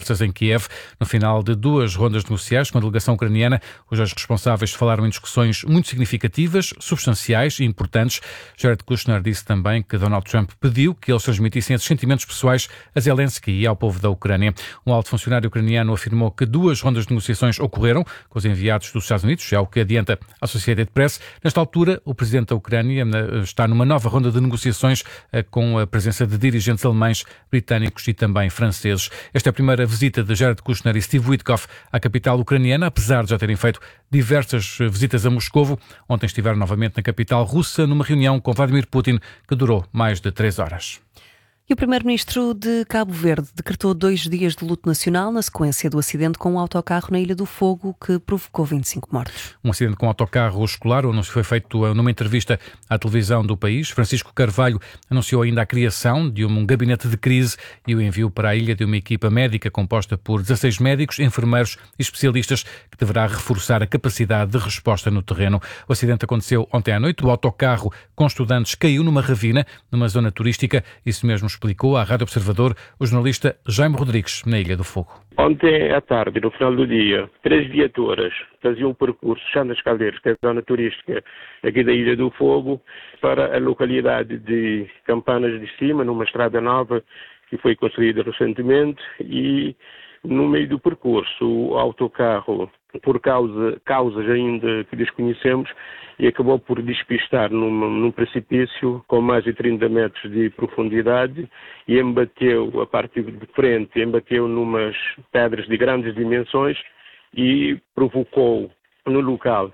conversas em Kiev. No final de 2 rondas negociais com a delegação ucraniana, os 2 responsáveis falaram em discussões muito significativas, substanciais e importantes. Jared Kushner disse também que Donald Trump pediu que eles transmitissem esses sentimentos pessoais a Zelensky e ao povo da Ucrânia. Um alto funcionário ucraniano afirmou que 2 rondas de negociações ocorreram com os enviados dos Estados Unidos, é o que adianta a Associated Press. Nesta altura, o presidente da Ucrânia está numa nova ronda de negociações com a presença de dirigentes alemães, britânicos e também franceses. Esta é a primeira visita de Jared Kushner e Steve Witkoff à capital ucraniana, apesar de já terem feito diversas visitas a Moscovo. Ontem estiveram novamente na capital russa numa reunião com Vladimir Putin que durou mais de 3 horas. E o primeiro-ministro de Cabo Verde decretou 2 dias de luto nacional na sequência do acidente com um autocarro na Ilha do Fogo que provocou 25 mortos. Um acidente com um autocarro escolar, o anúncio foi feito numa entrevista à televisão do país. Francisco Carvalho anunciou ainda a criação de um gabinete de crise e o envio para a ilha de uma equipa médica composta por 16 médicos, enfermeiros e especialistas que deverá reforçar a capacidade de resposta no terreno. O acidente aconteceu ontem à noite. O autocarro com estudantes caiu numa ravina, numa zona turística. Isso mesmo explicou à Rádio Observador o jornalista Jaime Rodrigues, na Ilha do Fogo. Ontem à tarde, no final do dia, 3 viaturas faziam um percurso já nas Caldeiras, que é a zona turística aqui da Ilha do Fogo, para a localidade de Campanas de Cima, numa estrada nova que foi construída recentemente, e no meio do percurso o autocarro, por causas ainda que desconhecemos, e acabou por despistar num precipício com mais de 30 metros de profundidade e embateu a parte de frente, embateu numas pedras de grandes dimensões e provocou no local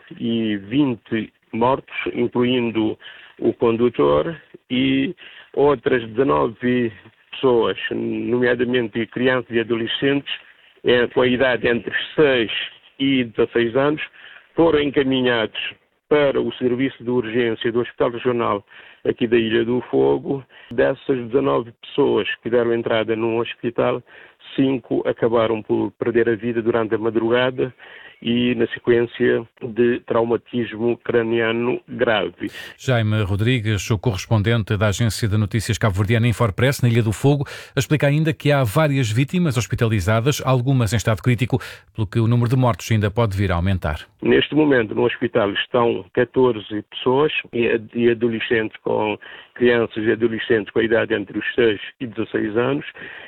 20 mortos, incluindo o condutor, e outras 19 pessoas, nomeadamente crianças e adolescentes, com a idade entre 6 e 16 anos, foram encaminhados para o serviço de urgência do Hospital Regional aqui da Ilha do Fogo. Dessas 19 pessoas que deram entrada num hospital, 5 acabaram por perder a vida durante a madrugada e na sequência de traumatismo craniano grave. Jaime Rodrigues, o correspondente da agência de notícias cabo-verdiana Infopress, na Ilha do Fogo, explica ainda que há várias vítimas hospitalizadas, algumas em estado crítico, pelo que o número de mortos ainda pode vir a aumentar. Neste momento, no hospital estão 14 pessoas e adolescentes crianças e adolescentes com a idade entre os 6 e 16 anos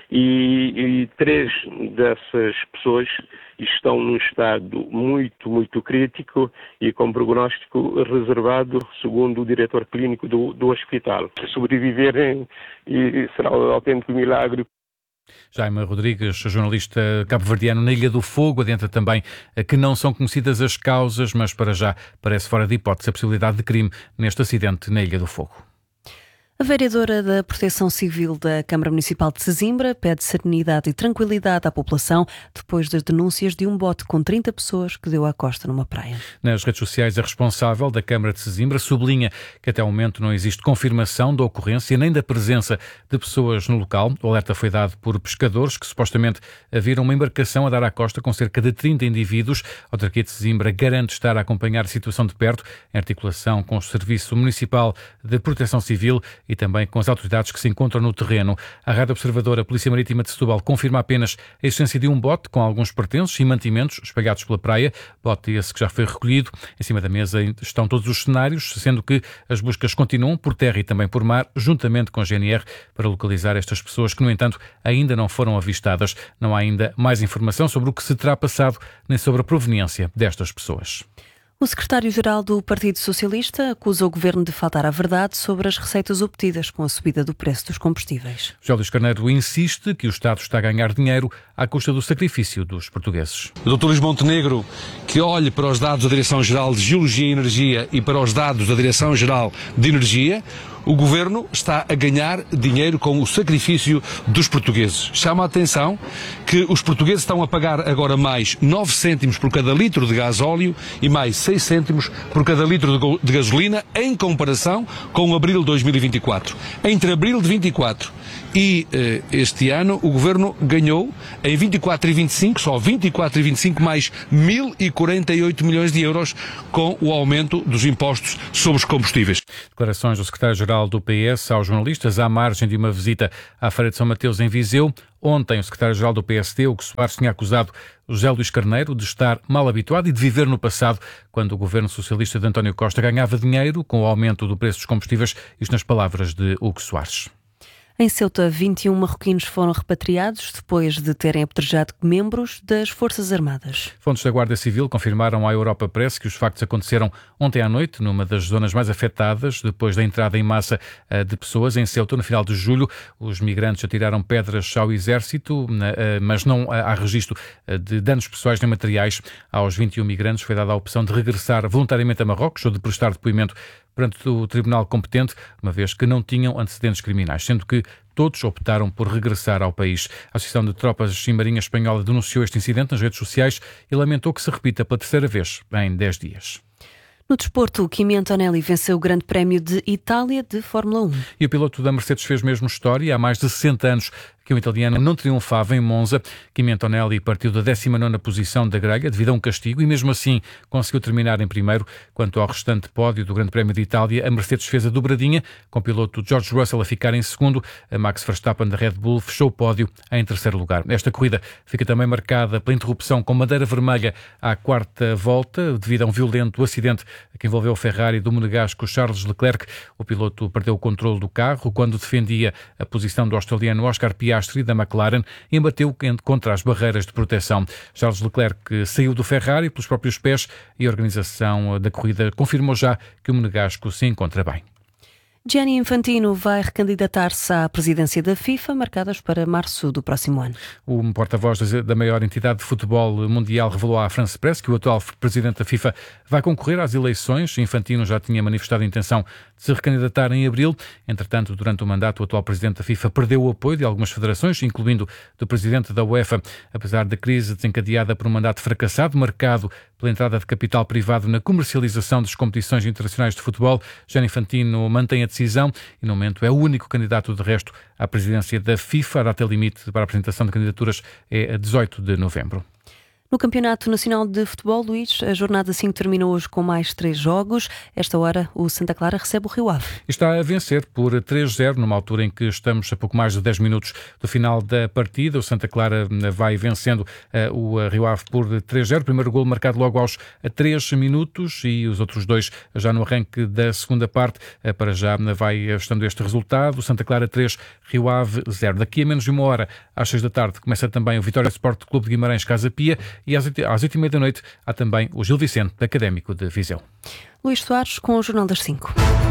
e 3 dessas pessoas estão num estado muito, muito crítico e com prognóstico reservado, segundo o diretor clínico do hospital. Se sobreviverem, será um autêntico milagre. Jaime Rodrigues, jornalista cabo-verdiano na Ilha do Fogo, adianta também que não são conhecidas as causas, mas para já parece fora de hipótese a possibilidade de crime neste acidente na Ilha do Fogo. A vereadora da Proteção Civil da Câmara Municipal de Sesimbra pede serenidade e tranquilidade à população depois das denúncias de um bote com 30 pessoas que deu à costa numa praia. Nas redes sociais, a responsável da Câmara de Sesimbra sublinha que até ao momento não existe confirmação da ocorrência nem da presença de pessoas no local. O alerta foi dado por pescadores que supostamente viram uma embarcação a dar à costa com cerca de 30 indivíduos. A autarquia de Sesimbra garante estar a acompanhar a situação de perto, em articulação com o Serviço Municipal de Proteção Civil e também com as autoridades que se encontram no terreno. A Rádio Observadora, a Polícia Marítima de Setúbal, confirma apenas a existência de um bote com alguns pertences e mantimentos espalhados pela praia. Bote esse que já foi recolhido. Em cima da mesa estão todos os cenários, sendo que as buscas continuam por terra e também por mar, juntamente com a GNR, para localizar estas pessoas que, no entanto, ainda não foram avistadas. Não há ainda mais informação sobre o que se terá passado, nem sobre a proveniência destas pessoas. O secretário-geral do Partido Socialista acusa o governo de faltar à verdade sobre as receitas obtidas com a subida do preço dos combustíveis. José Luís Carneiro insiste que o Estado está a ganhar dinheiro à custa do sacrifício dos portugueses. O Dr. Luís Montenegro, que olhe para os dados da Direção-Geral de Geologia e Energia e para os dados da Direção-Geral de Energia, o governo está a ganhar dinheiro com o sacrifício dos portugueses. Chama a atenção que os portugueses estão a pagar agora mais 9 cêntimos por cada litro de gasóleo e mais 6 cêntimos por cada litro de gasolina em comparação com abril de 2024. Entre abril de 24 e este ano, o governo ganhou em 24 e 25, só 24 e 25, mais 1.048 milhões de euros com o aumento dos impostos sobre os combustíveis. Declarações do secretário-geral do PS aos jornalistas à margem de uma visita à Feira de São Mateus em Viseu. Ontem, o secretário-geral do PSD, Hugo Soares, tinha acusado José Luís Carneiro de estar mal habituado e de viver no passado, quando o governo socialista de António Costa ganhava dinheiro com o aumento do preço dos combustíveis, isto nas palavras de Hugo Soares. Em Ceuta, 21 marroquinos foram repatriados depois de terem apedrejado membros das Forças Armadas. Fontes da Guarda Civil confirmaram à Europa Press que os factos aconteceram ontem à noite, numa das zonas mais afetadas, depois da entrada em massa de pessoas em Ceuta, no final de julho. Os migrantes atiraram pedras ao exército, mas não há registro de danos pessoais nem materiais. Aos 21 migrantes foi dada a opção de regressar voluntariamente a Marrocos ou de prestar depoimento perante o tribunal competente, uma vez que não tinham antecedentes criminais, sendo que todos optaram por regressar ao país. A Associação de Tropas e Marinha Espanhola denunciou este incidente nas redes sociais e lamentou que se repita pela terceira vez em 10 dias. No desporto, Kimi Antonelli venceu o Grande Prémio de Itália de Fórmula 1. E o piloto da Mercedes fez mesmo história. Há mais de 60 anos que o italiano não triunfava em Monza. Kimi Antonelli partiu da 19ª posição da grelha devido a um castigo e mesmo assim conseguiu terminar em primeiro. Quanto ao restante pódio do Grande Prémio de Itália, a Mercedes fez a dobradinha, com o piloto George Russell a ficar em segundo. A Max Verstappen da Red Bull fechou o pódio em terceiro lugar. Esta corrida fica também marcada pela interrupção com bandeira vermelha à quarta volta, devido a um violento acidente que envolveu o Ferrari do monegasco Charles Leclerc. O piloto perdeu o controle do carro quando defendia a posição do australiano Oscar Piastri da McLaren e embateu contra as barreiras de proteção. Charles Leclerc saiu do Ferrari pelos próprios pés e a organização da corrida confirmou já que o monegasco se encontra bem. Gianni Infantino vai recandidatar-se à presidência da FIFA, marcadas para março do próximo ano. O porta-voz da maior entidade de futebol mundial revelou à France Press que o atual presidente da FIFA vai concorrer às eleições. Infantino já tinha manifestado a intenção de se recandidatar em abril. Entretanto, durante o mandato, o atual presidente da FIFA perdeu o apoio de algumas federações, incluindo do presidente da UEFA. Apesar da crise desencadeada por um mandato fracassado, marcado pela entrada de capital privado na comercialização das competições internacionais de futebol, Gianni Infantino mantém a decisão e, no momento, é o único candidato, de resto, à presidência da FIFA. A data limite para a apresentação de candidaturas é a 18 de novembro. No Campeonato Nacional de Futebol, Luís, a jornada 5 terminou hoje com mais 3 jogos. Esta hora, o Santa Clara recebe o Rio Ave. Está a vencer por 3-0, numa altura em que estamos a pouco mais de 10 minutos do final da partida. O Santa Clara vai vencendo o Rio Ave por 3-0. O primeiro golo marcado logo aos 3 minutos e os outros dois já no arranque da segunda parte. Para já vai estando este resultado. O Santa Clara 3, Rio Ave 0. Daqui a menos de uma hora, às 6 da tarde, começa também o Vitória Sport Clube de Guimarães Casa Pia. E às 8h30 da noite há também o Gil Vicente, Académico de Viseu. Luís Soares com o Jornal das 5.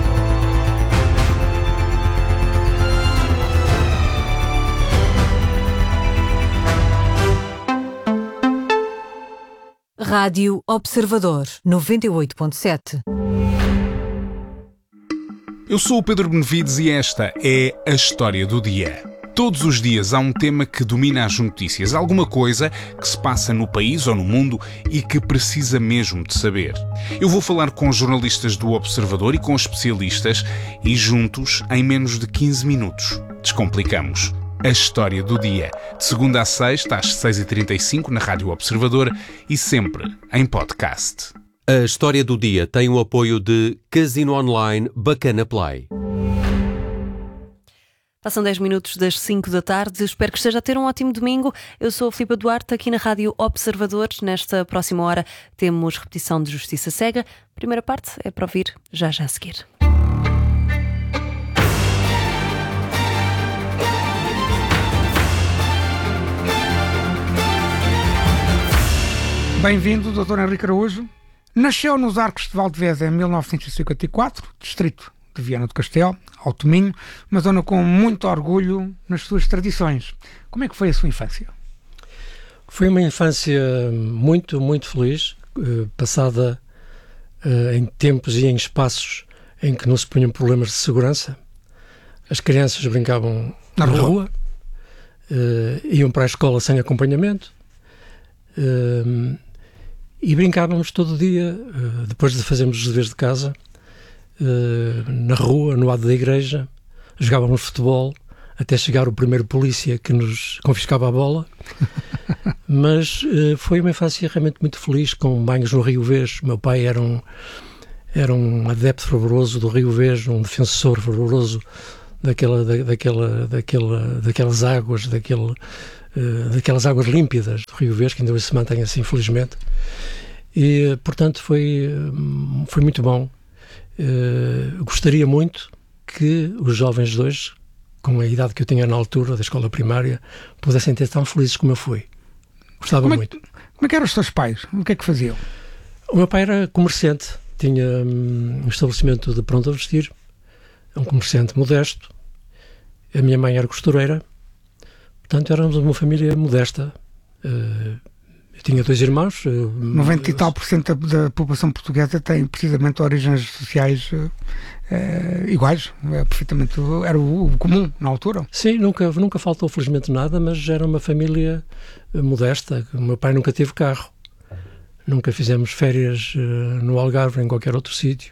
Rádio Observador 98.7. Eu sou o Pedro Benevides e esta é a História do Dia. Todos os dias há um tema que domina as notícias, alguma coisa que se passa no país ou no mundo e que precisa mesmo de saber. Eu vou falar com jornalistas do Observador e com especialistas e juntos, em menos de 15 minutos, descomplicamos a História do Dia. De segunda a sexta, às 6h35 na Rádio Observador e sempre em podcast. A História do Dia tem o apoio de Casino Online Bacana Play. Passam 10 minutos das 5 da tarde. Espero que esteja a ter um ótimo domingo. Eu sou a Filipa Duarte, aqui na Rádio Observador. Nesta próxima hora temos repetição de Justiça Cega. Primeira parte é para ouvir já a seguir. Bem-vindo, Dr. Henrique Araújo. Nasceu nos Arcos de Valdeveza em 1954, distrito de Viana do Castelo, Alto Minho, uma zona com muito orgulho nas suas tradições. Como é que foi a sua infância? Foi uma infância muito, muito feliz, passada em tempos e em espaços em que não se punham problemas de segurança. As crianças brincavam na rua, iam para a escola sem acompanhamento, e brincávamos todo dia, depois de fazermos os deveres de casa, na rua, no lado da igreja, jogávamos futebol, até chegar o primeiro polícia que nos confiscava a bola. Mas foi uma infância realmente muito feliz, com banhos no Rio Vez. O meu pai era era um adepto fervoroso do Rio Vejo, um defensor fervoroso daquelas águas, daquelas águas límpidas do Rio Vejo, que ainda hoje se mantém assim, felizmente. E, portanto, foi muito bom. Gostaria muito que os jovens de hoje, com a idade que eu tinha na altura da escola primária, pudessem ter tão felizes como eu fui. Gostava muito. Como é que eram os seus pais? O que é que faziam? O meu pai era comerciante, tinha um estabelecimento de pronto a vestir, um comerciante modesto. A minha mãe era costureira, portanto éramos uma família modesta. Eu tinha 2 irmãos. 90 e tal % da população portuguesa tem precisamente origens sociais iguais, perfeitamente, era o comum na altura. Sim, nunca faltou felizmente nada, mas era uma família modesta. O meu pai nunca teve carro, nunca fizemos férias no Algarve, em qualquer outro sítio.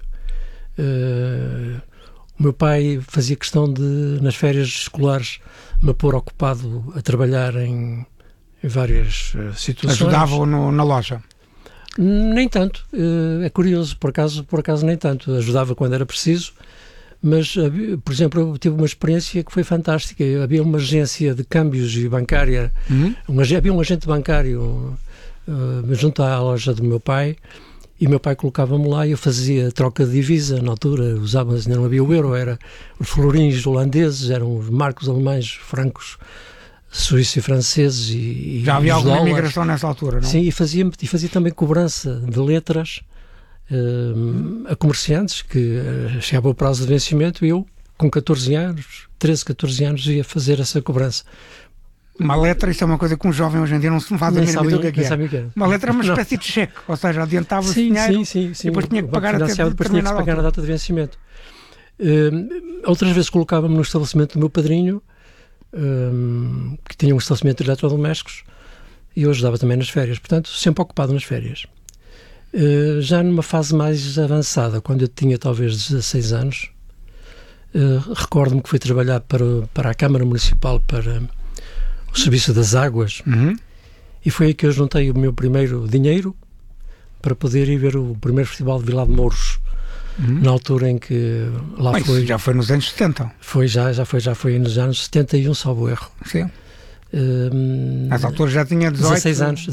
O meu pai fazia questão de, nas férias escolares, me pôr ocupado a trabalhar em várias situações. Ajudava-o na loja? Nem tanto. É curioso, por acaso nem tanto. Ajudava quando era preciso, mas, por exemplo, eu tive uma experiência que foi fantástica. Havia uma agência de câmbios e bancária, havia um agente bancário junto à loja do meu pai, e meu pai colocava-me lá e eu fazia troca de divisa. Na altura usava, ainda não havia o euro, era os florins holandeses, eram os marcos alemães, francos suíços e franceses e já havia alguma dólares. Imigração nessa altura, não? Sim, e fazia também cobrança de letras a comerciantes que chegava o prazo de vencimento, e eu, com 14 anos, ia fazer essa cobrança. Uma letra, isso é uma coisa que um jovem hoje em dia não se faz a mínima ideia do que é. Uma letra é uma espécie de cheque, ou seja, adiantava-se dinheiro sim, e depois tinha que pagar depois tinha que pagar a data de vencimento. Outras vezes colocava-me no estabelecimento do meu padrinho, que tinha um estabelecimento de eletrodomésticos, e eu ajudava também nas férias, portanto, sempre ocupado nas férias. Já numa fase mais avançada, quando eu tinha talvez 16 anos, recordo-me que fui trabalhar para a Câmara Municipal, para o Serviço das Águas, e foi aí que eu juntei o meu primeiro dinheiro para poder ir ver o primeiro Festival de Vilar de Mouros, na altura em que lá foi... Já foi nos anos 70. Já foi nos anos 71, salvo erro. Sim. Nessa altura já tinha 16 anos.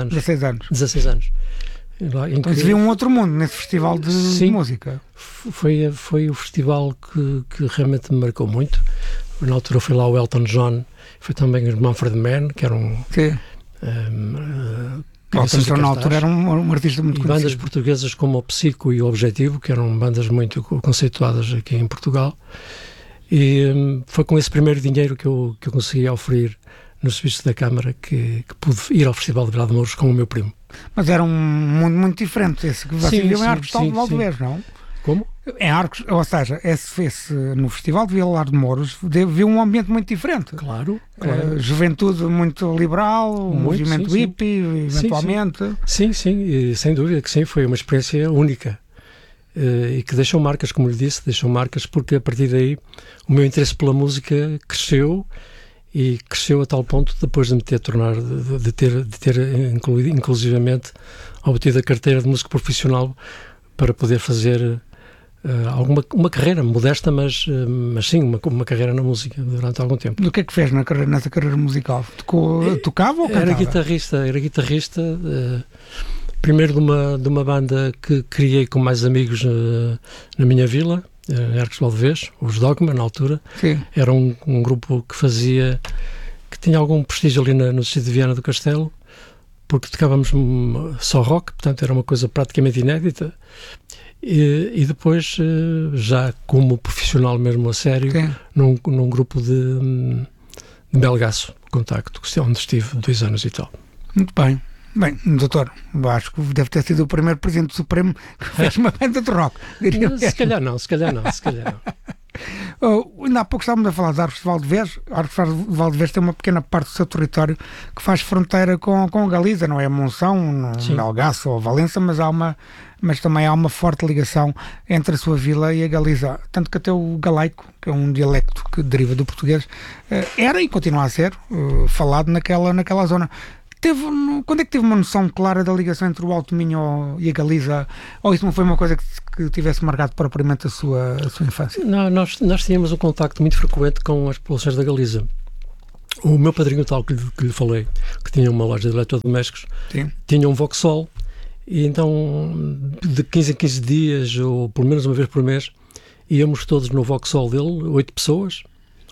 Então se viu um outro mundo nesse festival de música. Foi o festival que realmente me marcou muito. Na altura foi lá o Elton John, foi também o Manfred Mann, que era um... Sim. Elton John na altura era um artista muito conhecido. Bandas portuguesas como o Psico e o Objetivo, que eram bandas muito conceituadas aqui em Portugal. E foi com esse primeiro dinheiro que eu consegui oferir no serviço da Câmara que pude ir ao Festival de Vilar de Mouros com o meu primo. Mas era um mundo muito diferente esse que você viu em Arcos de Valdevez, não? Como? Em Arcos, ou seja, esse no Festival de Vilar de Mouros viu um ambiente muito diferente. Claro. Juventude muito liberal, movimento hippie, eventualmente. Sim, e sem dúvida que sim, foi uma experiência única. E que deixou marcas, como lhe disse, porque a partir daí o meu interesse pela música cresceu, e cresceu a tal ponto depois de me ter inclusivamente obtido a carteira de músico profissional para poder fazer uma carreira modesta, mas sim, uma carreira na música durante algum tempo. E o que é que fez nessa carreira musical? Tocava ou cantava? Era guitarrista, primeiro de uma banda que criei com mais amigos na minha vila, em Arcos de Valdevez, os Dogma, na altura. Sim. Era um grupo que tinha algum prestígio ali no distrito de Viana do Castelo, porque tocávamos só rock, portanto era uma coisa praticamente inédita. E depois, já como profissional mesmo a sério, num grupo de Belgaço, Contacto, onde estive 2 anos e tal. Muito bem. Bem, doutor, acho que deve ter sido o primeiro Presidente Supremo que fez uma banda de rock. Se calhar não. Ainda há pouco estávamos a falar de Arcos de Valdevez. Arcos de Valdevez tem uma pequena parte do seu território que faz fronteira com a Galiza, não é? Monção, Algaço ou Valença, mas também há uma forte ligação entre a sua vila e a Galiza. Tanto que até o galaico, que é um dialecto que deriva do português, era e continua a ser falado naquela zona. Quando é que teve uma noção clara da ligação entre o Alto Minho e a Galiza? Ou isso não foi uma coisa que tivesse marcado propriamente a sua infância? Não, nós tínhamos um contacto muito frequente com as populações da Galiza. O meu padrinho tal que lhe falei, que tinha uma loja de eletrodomésticos, tinha um Vauxhall, e então de 15 em 15 dias, ou pelo menos uma vez por mês, íamos todos no Vauxhall dele, 8 pessoas.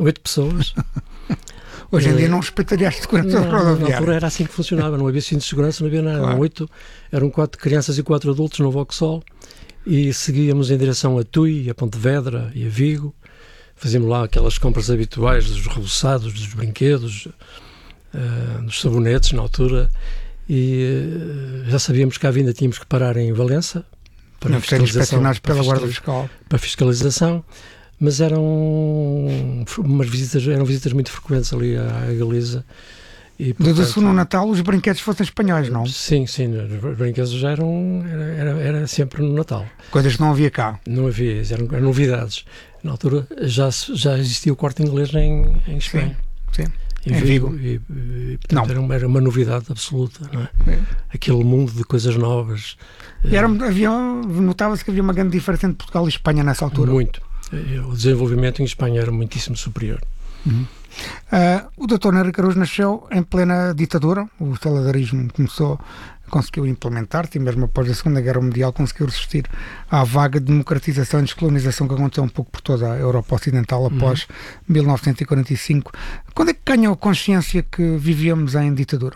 Hoje em dia não respeitaria as seguranças rodoviárias. Na altura era assim que funcionava, não havia cinto de segurança, não havia nada. Claro. Eram 4 crianças e 4 adultos no Vauxhall, e seguíamos em direção a Tui, a Pontevedra e a Vigo. Fazíamos lá aquelas compras habituais dos rebuçados, dos brinquedos, dos sabonetes na altura, e já sabíamos que à vinda tínhamos que parar em Valença para pela Guarda Fiscal. Para fiscalização, mas eram visitas muito frequentes ali à Galiza. Deduzo no Natal os brinquedos fossem espanhóis, não? Sim, os brinquedos já era sempre no Natal. Coisas que não havia cá. Não havia, eram novidades. Na altura já existia o Corte Inglês em Espanha. Sim. Em Vigo. E portanto, era uma novidade absoluta, não é? Aquele mundo de coisas novas. Notava-se que havia uma grande diferença entre Portugal e Espanha nessa altura. Muito. O desenvolvimento em Espanha era muitíssimo superior. O Dr. Henrique Araújo nasceu em plena ditadura. O saladarismo conseguiu implementar-se, e mesmo após a Segunda Guerra Mundial conseguiu resistir à vaga de democratização e descolonização que aconteceu um pouco por toda a Europa Ocidental após 1945. Quando é que ganhou a consciência que vivíamos em ditadura?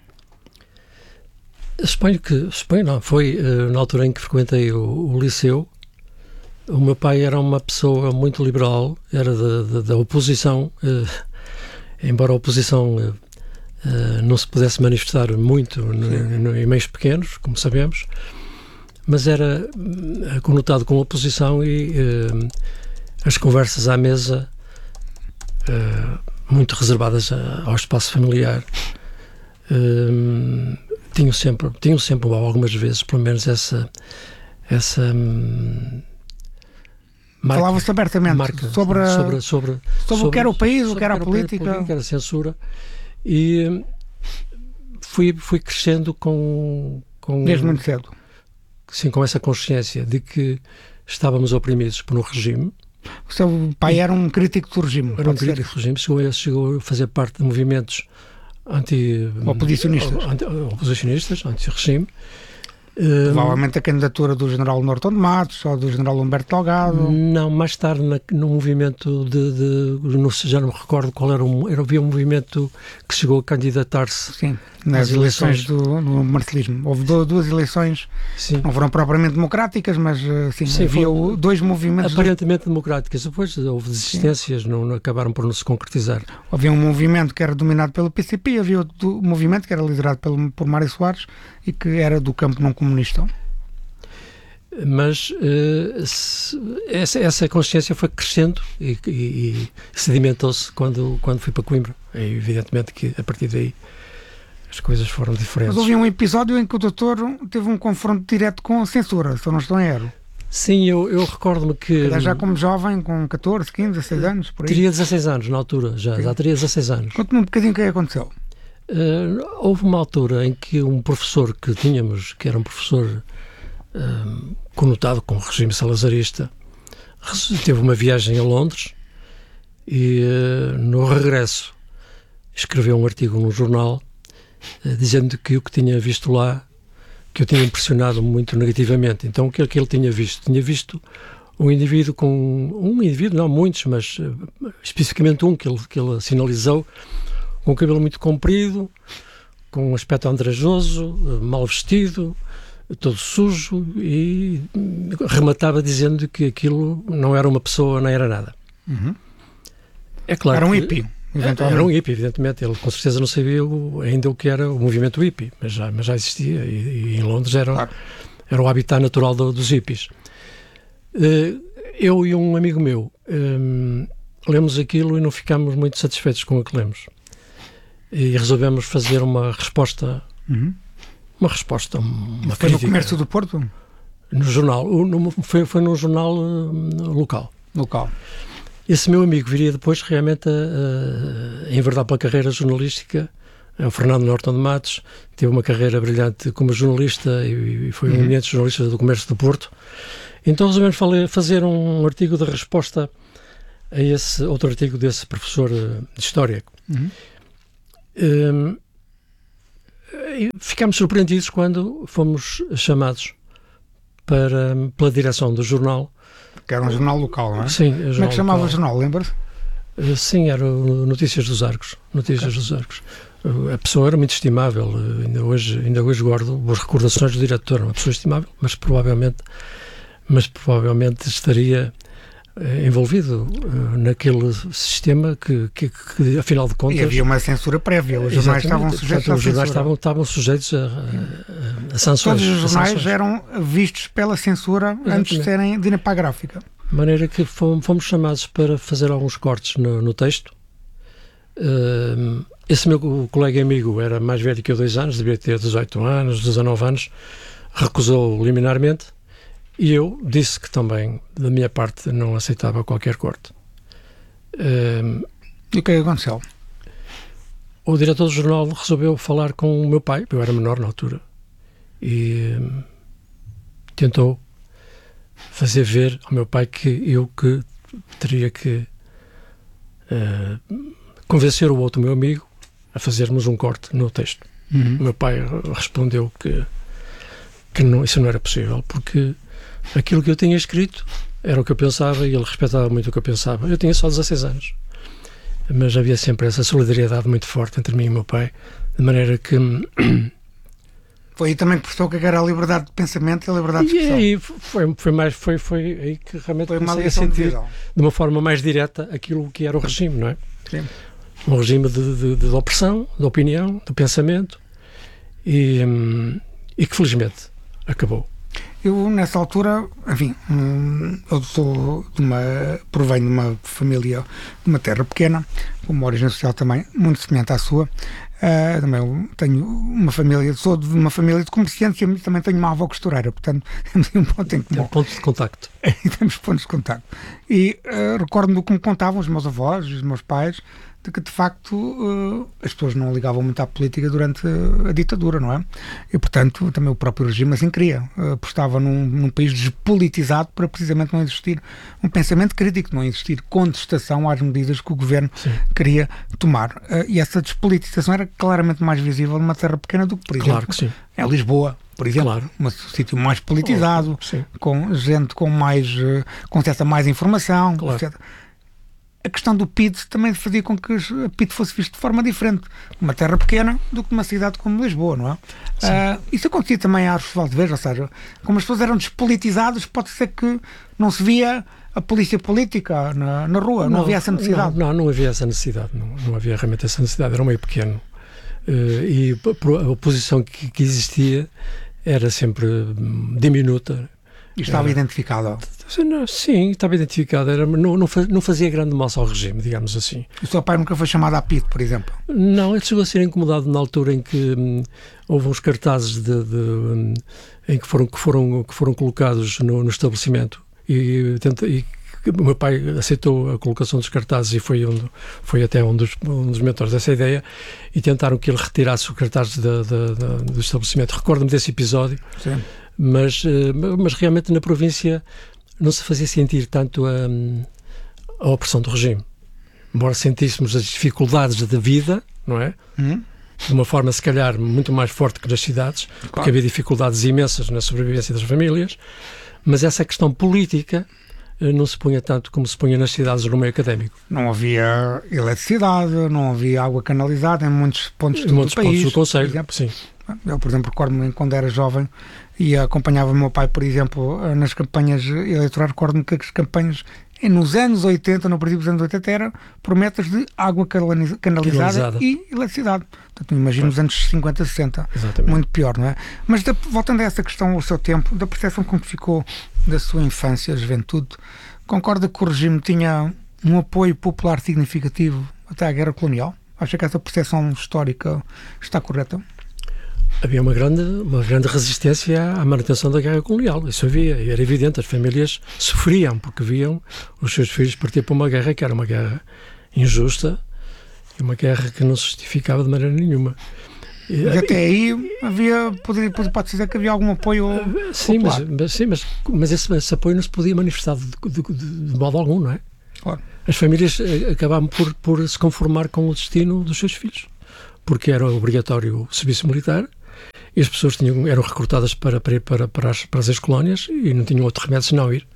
Suponho não. Foi na altura em que frequentei o liceu. O meu pai era uma pessoa muito liberal, era da oposição, embora a oposição não se pudesse manifestar muito em meios pequenos, como sabemos, mas era conotado com oposição, e as conversas à mesa, muito reservadas ao espaço familiar, tinham sempre algumas vezes, pelo menos essa falava-se abertamente sobre o que era o país, o que era a política, o que era a censura, e fui crescendo com desde muito cedo. Sim, com essa consciência de que estávamos oprimidos por um regime. O seu pai era um crítico do regime. Era um crítico do regime, chegou a fazer parte de movimentos oposicionistas, anti-regime. Provavelmente a candidatura do general Norton de Matos ou do general Humberto Delgado. Não, mais tarde no movimento já não me recordo qual era, havia um movimento que chegou a candidatar-se. Sim, nas eleições do marcelismo. Houve duas eleições, não foram propriamente democráticas, mas sim, havia dois movimentos aparentemente democráticas. Depois houve desistências, não acabaram por não se concretizar. Havia um movimento que era dominado pelo PCP, havia outro movimento que era liderado por Mário Soares e que era do campo não comunista. Mas essa consciência foi crescendo e sedimentou-se quando fui para Coimbra. É evidentemente que a partir daí as coisas foram diferentes. Mas houve um episódio em que o doutor teve um confronto direto com a censura, se eu não estou em erro. Sim, eu recordo-me que... Já como jovem, com 14, 15, 16 anos, por aí. Teria 16 anos na altura, já teria 16 anos. Conte-me um bocadinho o que aconteceu. Houve uma altura em que um professor que tínhamos, que era um professor conotado com o regime salazarista, teve uma viagem a Londres e no regresso escreveu um artigo num jornal dizendo que o que tinha visto lá, que eu tinha impressionado muito negativamente. Então o que ele tinha visto? Tinha visto um indivíduo, não muitos, mas especificamente um que ele sinalizou, com o cabelo muito comprido, com um aspecto andrajoso, mal vestido, todo sujo, e rematava dizendo que aquilo não era uma pessoa, nem era nada. É claro, era um hippie, eventualmente. Era um hippie, evidentemente. Ele com certeza não sabia ainda o que era o movimento hippie, mas já existia, e em Londres era o habitat natural dos hippies. Eu e um amigo meu lemos aquilo e não ficámos muito satisfeitos com o que lemos. E resolvemos fazer uma resposta, uma foi crítica. No Comércio do Porto? No jornal, foi num jornal local. Esse meu amigo viria depois realmente a enverdar pela carreira jornalística é o Fernando Norton de Matos, teve uma carreira brilhante como jornalista e foi um eminente jornalista do Comércio do Porto. Então resolvemos fazer um artigo de resposta a esse outro artigo desse professor de História. Ficámos surpreendidos quando fomos chamados pela direção do jornal. Que era um jornal local, não é? Sim. Como é que chamava o jornal, lembra-se? Sim, era o Notícias dos Arcos. Dos Arcos. A pessoa era muito estimável, ainda hoje guardo boas recordações do diretor, uma pessoa estimável, mas provavelmente estaria envolvido naquele sistema que afinal de contas... E havia uma censura prévia, os jornais estavam sujeitos à censura. Os jornais estavam sujeitos a sanções. Todos os jornais eram vistos pela censura antes de irem para a gráfica. De maneira que fomos chamados para fazer alguns cortes no texto. Esse meu colega e amigo era mais velho que eu 2 anos, devia ter 18 anos, 19 anos, recusou liminarmente e eu disse que também, da minha parte, não aceitava qualquer corte. E o que é que aconteceu? O diretor do jornal resolveu falar com o meu pai, eu era menor na altura, e tentou fazer ver ao meu pai que teria que convencer o outro meu amigo a fazermos um corte no texto. O meu pai respondeu que não, isso não era possível, porque aquilo que eu tinha escrito era o que eu pensava e ele respeitava muito o que eu pensava. Eu tinha só 16 anos, mas havia sempre essa solidariedade muito forte entre mim e o meu pai, de maneira que... Foi aí também que percebeu que era a liberdade de pensamento e a liberdade de expressão. E aí foi aí que realmente comecei a sentir de uma forma mais direta aquilo que era o regime, não é? Sim. Um regime de opressão, de opinião, de pensamento e que felizmente acabou. Eu, nessa altura, enfim, eu provenho de uma família, de uma terra pequena, com uma origem social também muito semelhante à sua. Também tenho sou de uma família de comerciantes e também tenho uma avó costureira, portanto temos um ponto em comum. Tem pontos de contacto. Temos pontos de contacto. E recordo-me do que me contavam os meus avós, os meus pais, de que de facto as pessoas não ligavam muito à política durante a ditadura, não é? E portanto também o próprio regime assim queria. Apostava num país despolitizado para precisamente não existir um pensamento crítico, não existir contestação às medidas que o governo queria tomar. E essa despolitização era claramente mais visível numa terra pequena do que, por exemplo, em Lisboa, por exemplo, um sítio mais politizado, com gente com acesso a mais informação, etc. A questão do PID também fazia com que a PID fosse visto de forma diferente numa terra pequena do que numa cidade como Lisboa, não é? Isso acontecia também à Arcos de Valdevez, ou seja, como as pessoas eram despolitizadas, pode ser que não se via a polícia política na rua, não havia essa necessidade. Não havia essa necessidade, não havia realmente essa necessidade, era um meio pequeno. E a oposição que existia era sempre diminuta. E estava identificada? Sim, estava identificada. Não fazia grande mal ao regime, digamos assim. O seu pai nunca foi chamado a PID, por exemplo? Não, ele chegou a ser incomodado na altura em que houve uns cartazes em que foram colocados no estabelecimento e o meu pai aceitou a colocação dos cartazes e foi até um dos mentores dessa ideia e tentaram que ele retirasse o cartaz do estabelecimento. Recordo-me desse episódio. Sim. Mas realmente na província não se fazia sentir tanto a opressão do regime. Embora sentíssemos as dificuldades da vida, não é? De uma forma, se calhar, muito mais forte que nas cidades, porque havia dificuldades imensas na sobrevivência das famílias, mas essa questão política não se punha tanto como se punha nas cidades no meio académico. Não havia eletricidade, não havia água canalizada em muitos pontos do país. Pontos do concelho, sim. Eu, por exemplo, recordo-me quando era jovem e acompanhava o meu pai, por exemplo, nas campanhas eleitorais. Recordo-me que as campanhas nos anos 80, no princípio dos anos 80, eram promessas de água canalizada e eletricidade. Portanto, imagino os anos 50, 60. Exatamente. Muito pior, não é? Mas voltando a essa questão, o seu tempo, da percepção como ficou da sua infância, juventude, concorda que o regime tinha um apoio popular significativo até à guerra colonial? Acha que essa percepção histórica está correta? Havia uma grande resistência à manutenção da guerra colonial, isso havia, e era evidente, as famílias sofriam porque viam os seus filhos partir para uma guerra que era uma guerra injusta, Foi uma guerra que não se justificava de maneira nenhuma. Mas até aí pode dizer que havia algum apoio popular. Mas esse apoio não se podia manifestar de modo algum, não é? Claro. As famílias acabavam por se conformar com o destino dos seus filhos, porque era obrigatório o serviço militar e as pessoas eram recrutadas para ir para as ex-colónias e não tinham outro remédio senão ir.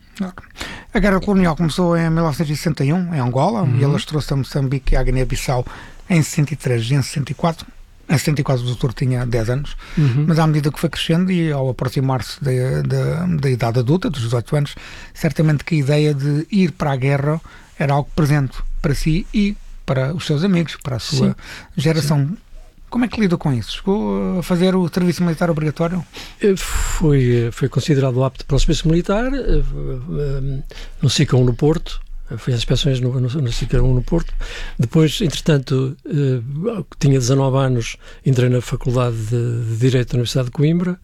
A Guerra Colonial começou em 1961, em Angola, e alastrou-se a Moçambique e à Guiné-Bissau em 63 e em 64. Em 74 o doutor tinha 10 anos, mas à medida que foi crescendo e ao aproximar-se da idade adulta, dos 18 anos, certamente que a ideia de ir para a guerra era algo presente para si e para os seus amigos, para a sua geração. Sim. Como é que lida com isso? Chegou a fazer o serviço militar obrigatório? Foi considerado apto para o serviço militar no SICA 1 no Porto. Foi às inspeções no SICA 1 no Porto. Depois, entretanto, tinha 19 anos, entrei na Faculdade de Direito da Universidade de Coimbra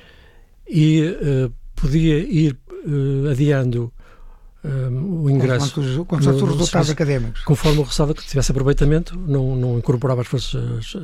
e podia ir adiando o ingresso. Quanto aos resultados académicos? Conforme o resultado que tivesse aproveitamento, não incorporava as forças,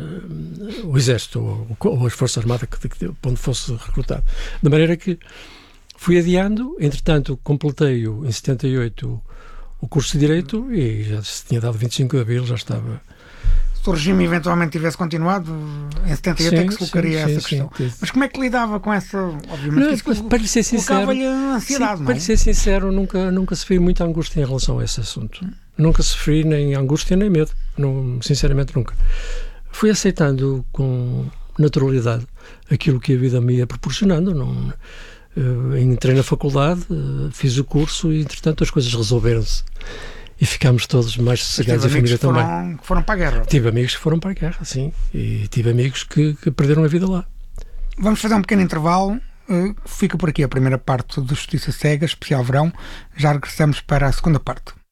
o Exército ou as Forças Armadas onde fosse recrutado. De maneira que fui adiando, entretanto, completei em 78 o curso de Direito e já se tinha dado 25 de Abril, já estava... Se o regime eventualmente tivesse continuado, em 78 é que se colocaria essa questão. Mas como é que lidava com essa... Obviamente para lhe ser sincero, ansiedade, para lhe ser sincero, nunca sofri muita angústia em relação a esse assunto. Nunca sofri nem angústia nem medo. Sinceramente, nunca. Fui aceitando com naturalidade aquilo que a vida me ia proporcionando. Entrei na faculdade, fiz o curso e, entretanto, as coisas resolveram-se. E ficámos todos mais sossegados, a família também. Que foram para a guerra. Tive amigos que foram para a guerra, sim. E tive amigos que perderam a vida lá. Vamos fazer um pequeno intervalo. Fica por aqui a primeira parte do Justiça Cega, especial verão. Já regressamos para a segunda parte.